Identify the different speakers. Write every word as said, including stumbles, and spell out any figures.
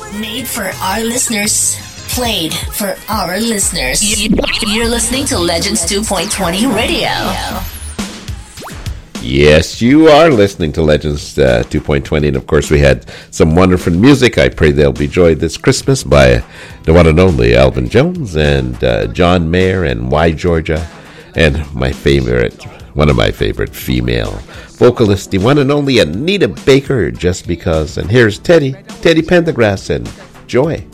Speaker 1: Made for our listeners. Played for our listeners. You're listening to Legends two point twenty Radio.
Speaker 2: Yes, you are listening to Legends uh, two point twenty. And of course, we had some wonderful music. I pray they'll be enjoyed this Christmas by the one and only Elvin Jones and uh, John Mayer and Y Georgia. And my favorite, one of my favorite female vocalists, the one and only Anita Baker, Just Because. And here's Teddy, Teddy Pendergrass and Joy.